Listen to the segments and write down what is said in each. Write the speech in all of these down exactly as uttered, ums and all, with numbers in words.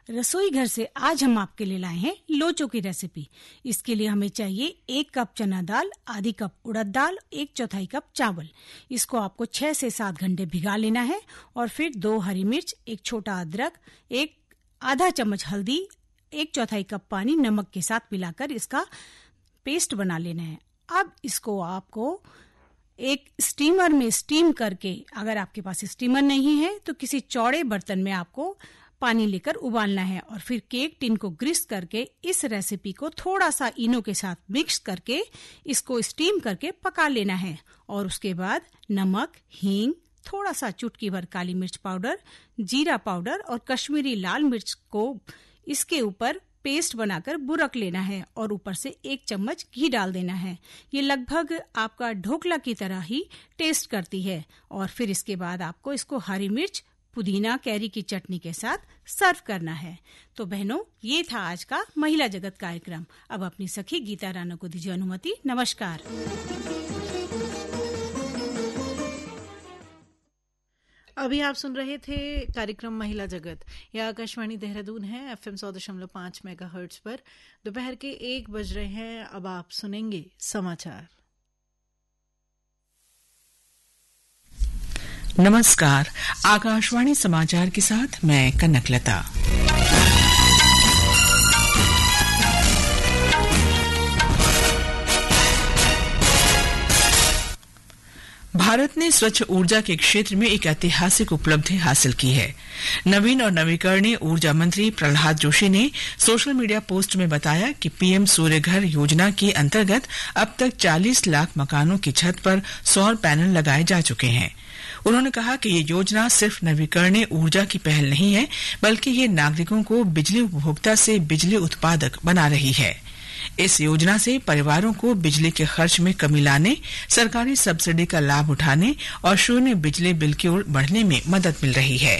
रसोई घर से आज हम आपके लिए लाए हैं लोचो की रेसिपी। इसके लिए हमें चाहिए एक कप चना दाल, आधी कप उड़द दाल, एक चौथाई कप चावल। इसको आपको छह से सात घंटे भिगा लेना है और फिर दो हरी मिर्च, एक छोटा अदरक, एक आधा चम्मच हल्दी, एक चौथाई कप पानी नमक के साथ मिलाकर इसका पेस्ट बना लेना है। अब इसको आपको एक स्टीमर में स्टीम करके, अगर आपके पास स्टीमर नहीं है तो किसी चौड़े बर्तन में आपको पानी लेकर उबालना है और फिर केक टिन को ग्रीस करके इस रेसिपी को थोड़ा सा इनो के साथ मिक्स करके इसको स्टीम करके पका लेना है। और उसके बाद नमक, हींग, थोड़ा सा चुटकी भर काली मिर्च पाउडर, जीरा पाउडर और कश्मीरी लाल मिर्च को इसके ऊपर पेस्ट बनाकर बुरक लेना है और ऊपर से एक चम्मच घी डाल देना है। ये लगभग आपका ढोकला की तरह ही टेस्ट करती है। और फिर इसके बाद आपको इसको हरी मिर्च, पुदीना, कैरी की चटनी के साथ सर्व करना है। तो बहनों, ये था आज का महिला जगत कार्यक्रम। अब अपनी सखी गीता राणा को दीजिए अनुमति। नमस्कार। अभी आप सुन रहे थे कार्यक्रम महिला जगत। यह आकाशवाणी देहरादून है, एफ एम सौ दशमलव पांच मेगा हर्ट्ज पर। दोपहर के एक बज रहे हैं। अब आप सुनेंगे समाचार। नमस्कार, आकाशवाणी समाचार के साथ मैं कनकलता। भारत ने स्वच्छ ऊर्जा के क्षेत्र में एक ऐतिहासिक उपलब्धि हासिल की है। नवीन और नवीकरणीय ऊर्जा मंत्री प्रहलाद जोशी ने सोशल मीडिया पोस्ट में बताया कि पीएम सूर्य घर योजना के अंतर्गत अब तक चालीस लाख मकानों की छत पर सौर पैनल लगाए जा चुके हैं। उन्होंने कहा कि ये योजना सिर्फ नवीकरणीय ऊर्जा की पहल नहीं है, बल्कि ये नागरिकों को बिजली उपभोक्ता से बिजली उत्पादक बना रही है। इस योजना से परिवारों को बिजली के खर्च में कमी लाने, सरकारी सब्सिडी का लाभ उठाने और शून्य बिजली बिल की ओर बढ़ने में मदद मिल रही है।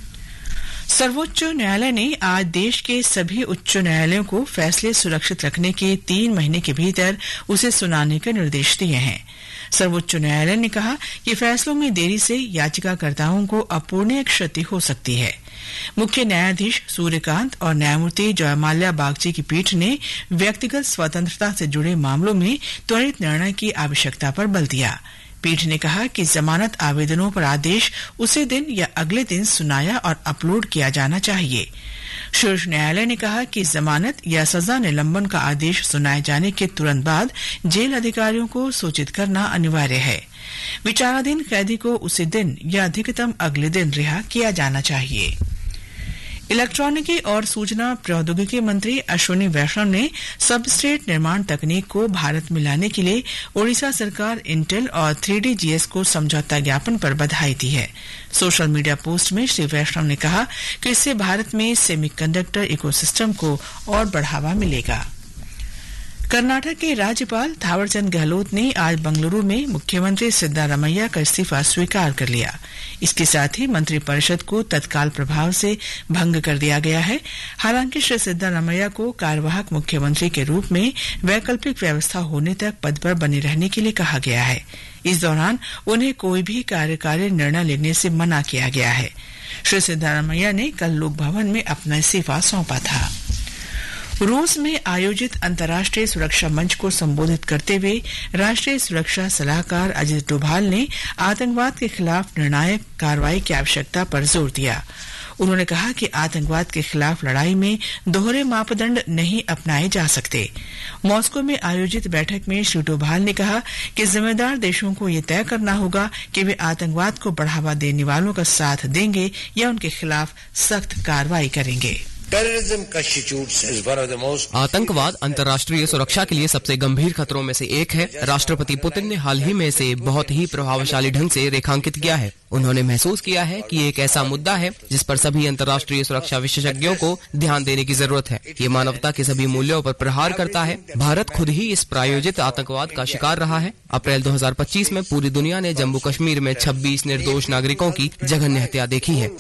सर्वोच्च न्यायालय ने आज देश के सभी उच्च न्यायालयों को फैसले सुरक्षित रखने के तीन महीने के भीतर उसे सुनाने के निर्देश दिए हैं। सर्वोच्च न्यायालय ने कहा कि फैसलों में देरी से याचिकाकर्ताओं को अपूरणीय क्षति हो सकती है। मुख्य न्यायाधीश सूर्यकांत और न्यायमूर्ति जयमाल्या बागची की पीठ ने व्यक्तिगत स्वतंत्रता से जुड़े मामलों में त्वरित निर्णय की आवश्यकता पर बल दिया। पीठ ने कहा कि जमानत आवेदनों पर आदेश उसी दिन या अगले दिन सुनाया और अपलोड किया जाना चाहिए। शीर्ष न्यायालय ने कहा कि जमानत या सजा निलंबन का आदेश सुनाए जाने के तुरंत बाद जेल अधिकारियों को सूचित करना अनिवार्य है। विचाराधीन कैदी को उसी दिन या अधिकतम अगले दिन रिहा किया जाना चाहिए। इलेक्ट्रॉनिकी और सूचना प्रौद्योगिकी मंत्री अश्विनी वैष्णव ने सबस्ट्रेट निर्माण तकनीक को भारत में लाने के लिए ओडिशा सरकार, इंटेल और थ्री डी जी एस को समझौता ज्ञापन पर बधाई दी है। सोशल मीडिया पोस्ट में श्री वैष्णव ने कहा कि इससे भारत में सेमीकंडक्टर इकोसिस्टम को और बढ़ावा मिलेगा। कर्नाटक के राज्यपाल थावरचंद गहलोत ने आज बंगलुरु में मुख्यमंत्री सिद्धारमैया का इस्तीफा स्वीकार कर लिया। इसके साथ ही मंत्रिपरिषद को तत्काल प्रभाव से भंग कर दिया गया है। हालांकि श्री सिद्धारमैया को कार्यवाहक मुख्यमंत्री के रूप में वैकल्पिक व्यवस्था होने तक पद पर बने रहने के लिए कहा गया है। इस दौरान उन्हें कोई भी कार्यकारी निर्णय लेने से मना किया गया है। श्री सिद्धारमैया ने कल लोक भवन में अपना इस्तीफा सौंपा था। रूस में आयोजित अंतर्राष्ट्रीय सुरक्षा मंच को संबोधित करते हुए राष्ट्रीय सुरक्षा सलाहकार अजित डोभाल ने आतंकवाद के खिलाफ निर्णायक कार्रवाई की आवश्यकता पर जोर दिया। उन्होंने कहा कि आतंकवाद के खिलाफ लड़ाई में दोहरे मापदंड नहीं अपनाए जा सकते। मॉस्को में आयोजित बैठक में श्री डोभाल ने कहा कि जिम्मेदार देशों को ये तय करना होगा कि वे आतंकवाद को बढ़ावा देने वालों का साथ देंगे या उनके खिलाफ सख्त कार्रवाई करेंगे। आतंकवाद अंतर्राष्ट्रीय सुरक्षा के लिए सबसे गंभीर खतरों में से एक है। राष्ट्रपति पुतिन ने हाल ही में इसे बहुत ही प्रभावशाली ढंग से रेखांकित किया है। उन्होंने महसूस किया है कि ये एक ऐसा मुद्दा है जिस पर सभी अंतर्राष्ट्रीय सुरक्षा विशेषज्ञों को ध्यान देने की जरूरत है। ये मानवता के सभी मूल्यों पर प्रहार करता है। भारत खुद ही इस प्रायोजित आतंकवाद का शिकार रहा है। अप्रैल दो हज़ार पच्चीस में पूरी दुनिया ने जम्मू कश्मीर में छब्बीस निर्दोष नागरिकों की जघन्य हत्या देखी है।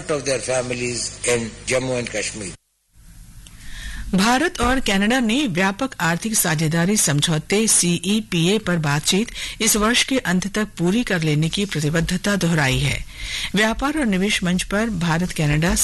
भारत और कनाडा ने व्यापक आर्थिक साझेदारी समझौते सी ई पी ए पर बातचीत इस वर्ष के अंत तक पूरी कर लेने की प्रतिबद्धता दोहराई है। व्यापार और निवेश मंच पर भारत कनाडा